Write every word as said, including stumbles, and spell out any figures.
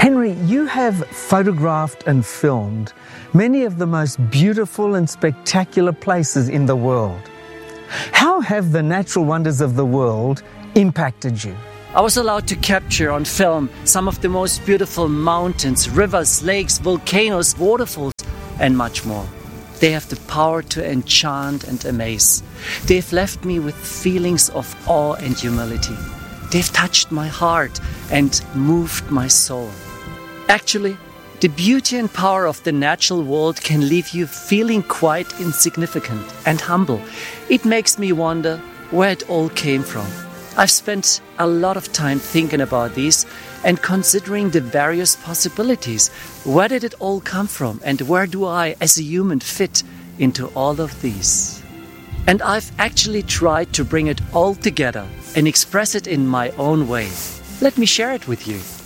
Henry, you have photographed and filmed many of the most beautiful and spectacular places in the world. How have the natural wonders of the world impacted you? I was allowed to capture on film some of the most beautiful mountains, rivers, lakes, volcanoes, waterfalls, and much more. They have the power to enchant and amaze. They've left me with feelings of awe and humility. They've touched my heart and moved my soul. Actually, the beauty and power of the natural world can leave you feeling quite insignificant and humble. It makes me wonder where it all came from. I've spent a lot of time thinking about these and considering the various possibilities. Where did it all come from, and where do I, as a human, fit into all of these? And I've actually tried to bring it all together and express it in my own way. Let me share it with you.